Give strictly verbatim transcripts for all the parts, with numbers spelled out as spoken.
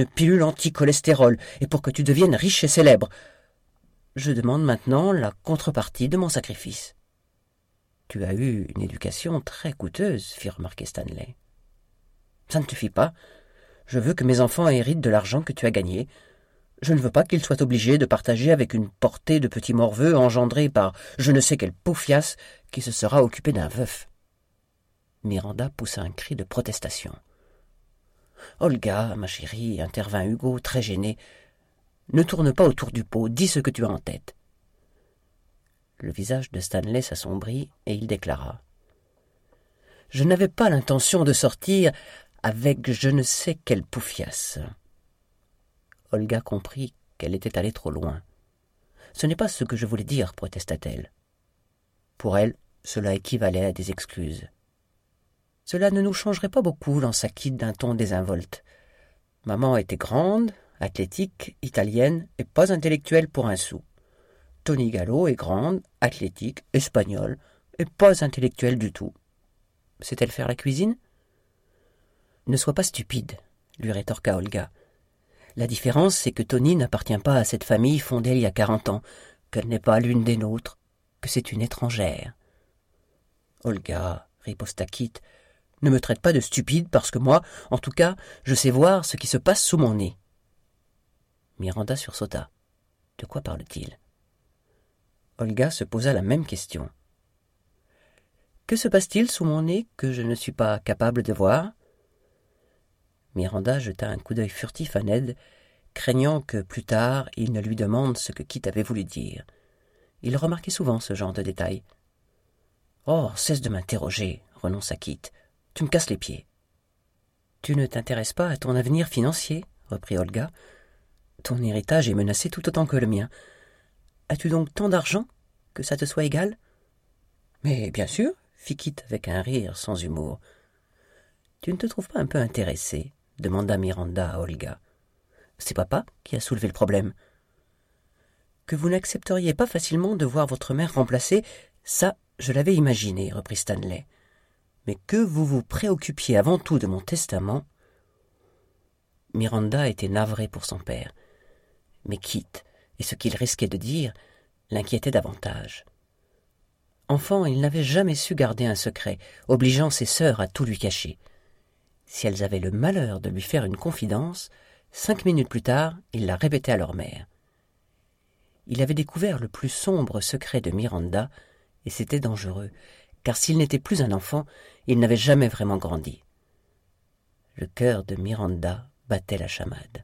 une pilule anti-cholestérol, et pour que tu deviennes riche et célèbre. Je demande maintenant la contrepartie de mon sacrifice. » « Tu as eu une éducation très coûteuse, » fit remarquer Stanley. « Ça ne suffit pas. Je veux que mes enfants héritent de l'argent que tu as gagné. Je ne veux pas qu'ils soient obligés de partager avec une portée de petits morveux engendrés par je ne sais quel poufias qui se sera occupé d'un veuf. » Miranda poussa un cri de protestation. « Olga, ma chérie, » intervint Hugo, très gêné, « ne tourne pas autour du pot, dis ce que tu as en tête. » Le visage de Stanley s'assombrit et il déclara. « Je n'avais pas l'intention de sortir avec je ne sais quel poufias. » Olga comprit qu'elle était allée trop loin. « Ce n'est pas ce que je voulais dire, » protesta-t-elle. Pour elle, cela équivalait à des excuses. « Cela ne nous changerait pas beaucoup, » lança Kit d'un ton désinvolte. Maman était grande, athlétique, italienne et pas intellectuelle pour un sou. Tony Gallo est grande, athlétique, espagnole et pas intellectuelle du tout. Sait-elle faire la cuisine ? Ne sois pas stupide, lui rétorqua Olga. La différence, c'est que Tony n'appartient pas à cette famille fondée il y a quarante ans, qu'elle n'est pas l'une des nôtres, que c'est une étrangère. Olga, riposta Kit, ne me traite pas de stupide parce que moi, en tout cas, je sais voir ce qui se passe sous mon nez. Miranda sursauta. De quoi parle-t-il ? Olga se posa la même question. Que se passe-t-il sous mon nez que je ne suis pas capable de voir ? Miranda jeta un coup d'œil furtif à Ned, craignant que plus tard il ne lui demande ce que Kit avait voulu dire. Il remarquait souvent ce genre de détails. « Oh, cesse de m'interroger, » renonça Kit. « Tu me casses les pieds. »« Tu ne t'intéresses pas à ton avenir financier, » reprit Olga. « Ton héritage est menacé tout autant que le mien. As-tu donc tant d'argent que ça te soit égal ?»« Mais bien sûr, » fit Kit avec un rire sans humour. « Tu ne te trouves pas un peu intéressé ?» demanda Miranda à Olga. « C'est papa qui a soulevé le problème. »« Que vous n'accepteriez pas facilement de voir votre mère remplacée, ça, je l'avais imaginé, » reprit Stanley. « Mais que vous vous préoccupiez avant tout de mon testament... » Miranda était navrée pour son père. Mais Kit, et ce qu'il risquait de dire, l'inquiétait davantage. Enfant, il n'avait jamais su garder un secret, obligeant ses sœurs à tout lui cacher. Si elles avaient le malheur de lui faire une confidence, cinq minutes plus tard, il la répétait à leur mère. Il avait découvert le plus sombre secret de Miranda, et c'était dangereux, car s'il n'était plus un enfant, il n'avait jamais vraiment grandi. Le cœur de Miranda battait la chamade.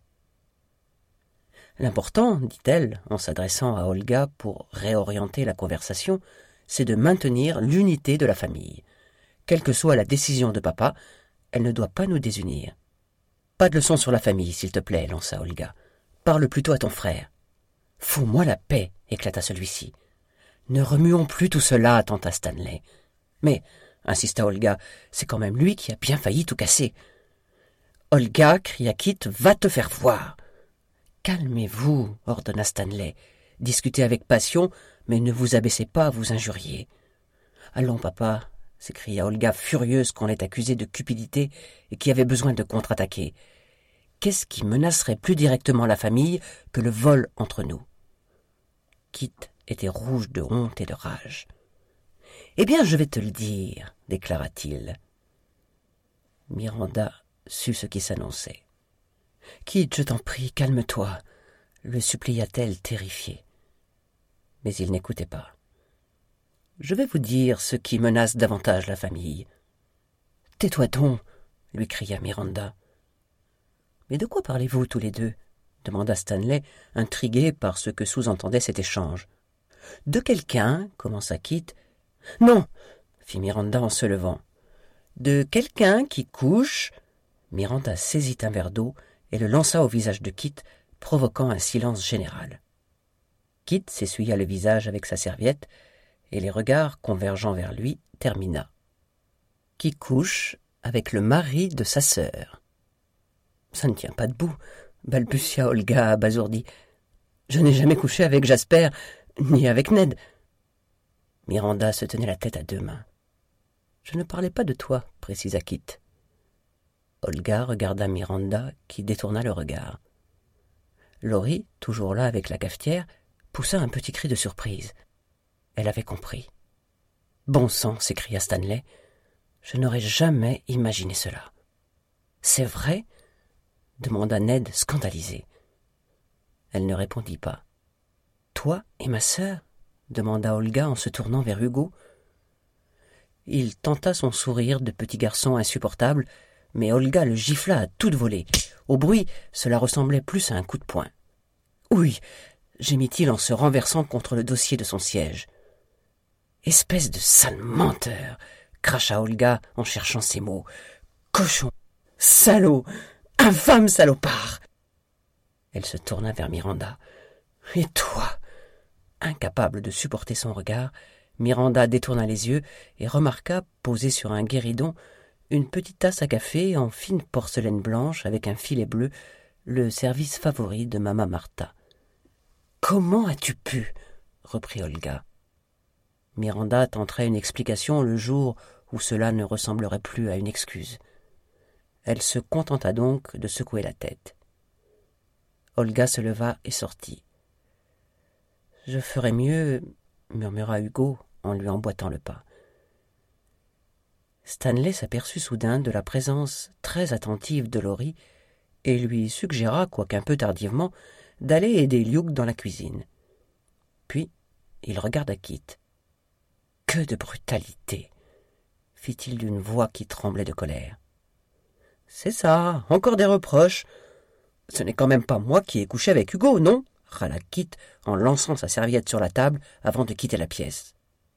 « L'important, dit-elle, en s'adressant à Olga pour réorienter la conversation, c'est de maintenir l'unité de la famille. Quelle que soit la décision de papa, elle ne doit pas nous désunir. »« Pas de leçons sur la famille, s'il te plaît, » lança Olga. « Parle plutôt à ton frère. »« Fous-moi la paix, » éclata celui-ci. « Ne remuons plus tout cela, » tenta Stanley. « Mais, » insista Olga, « c'est quand même lui qui a bien failli tout casser. »« Olga, » cria Kit, « va te faire voir. » « Calmez-vous, » ordonna Stanley. « Discutez avec passion, mais ne vous abaissez pas à vous injurier. »« Allons, papa, » s'écria Olga, furieuse qu'on l'ait accusée de cupidité et qui avait besoin de contre-attaquer. « Qu'est-ce qui menacerait plus directement la famille que le vol entre nous ?» Kit était rouge de honte et de rage. « Eh bien, je vais te le dire, » déclara-t-il. Miranda sut ce qui s'annonçait. « Kit, je t'en prie, calme-toi, » le supplia-t-elle terrifiée. Mais il n'écoutait pas. « Je vais vous dire ce qui menace davantage la famille. »« Tais-toi donc » lui cria Miranda. « Mais de quoi parlez-vous tous les deux » demanda Stanley, intrigué par ce que sous-entendait cet échange. « De quelqu'un, » commença Kit. « Non » fit Miranda en se levant. « De quelqu'un qui couche... » Miranda saisit un verre d'eau et le lança au visage de Kit, provoquant un silence général. Kit s'essuya le visage avec sa serviette, et les regards convergeant vers lui, termina. « Qui couche avec le mari de sa sœur. »« Ça ne tient pas debout, » balbutia Olga abasourdie. « Je n'ai jamais couché avec Jasper, ni avec Ned. » Miranda se tenait la tête à deux mains. « Je ne parlais pas de toi, » précisa Kit. Olga regarda Miranda, qui détourna le regard. Laurie, toujours là avec la cafetière, poussa un petit cri de surprise. Elle avait compris. « Bon sang !» s'écria Stanley. « Je n'aurais jamais imaginé cela. »« C'est vrai ?» demanda Ned, scandalisé. Elle ne répondit pas. « Toi et ma sœur ?» demanda Olga en se tournant vers Hugo. Il tenta son sourire de petit garçon insupportable, mais Olga le gifla à toute volée. Au bruit, cela ressemblait plus à un coup de poing. « Oui !» gémit-il en se renversant contre le dossier de son siège. « Espèce de sale menteur !» cracha Olga en cherchant ses mots. « Cochon ! Salaud ! Infâme salopard !» Elle se tourna vers Miranda. « Et toi ?» Incapable de supporter son regard, Miranda détourna les yeux et remarqua, posée sur un guéridon, une petite tasse à café en fine porcelaine blanche avec un filet bleu, le service favori de Mama Martha. « Comment as-tu pu ?» reprit Olga. Miranda tenterait une explication le jour où cela ne ressemblerait plus à une excuse. Elle se contenta donc de secouer la tête. Olga se leva et sortit. « Je ferais mieux, » murmura Hugo en lui emboîtant le pas. Stanley s'aperçut soudain de la présence très attentive de Laurie et lui suggéra, quoiqu'un peu tardivement, d'aller aider Luke dans la cuisine. Puis il regarda Kit. « Que de brutalité !» fit-il d'une voix qui tremblait de colère. « C'est ça, encore des reproches. Ce n'est quand même pas moi qui ai couché avec Hugo, non ?» râla Kit en lançant sa serviette sur la table avant de quitter la pièce.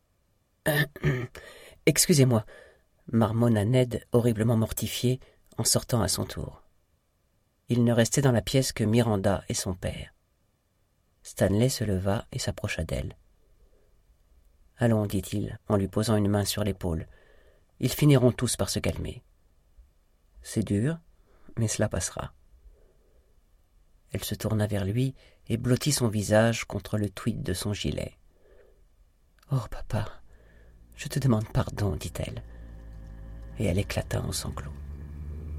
« Excusez-moi » marmonna Ned, horriblement mortifié, en sortant à son tour. Il ne restait dans la pièce que Miranda et son père. Stanley se leva et s'approcha d'elle. « Allons, dit-il, en lui posant une main sur l'épaule. Ils finiront tous par se calmer. C'est dur, mais cela passera. » Elle se tourna vers lui et blottit son visage contre le tweed de son gilet. « Oh, papa, je te demande pardon, dit-elle. » Et elle éclata en sanglots.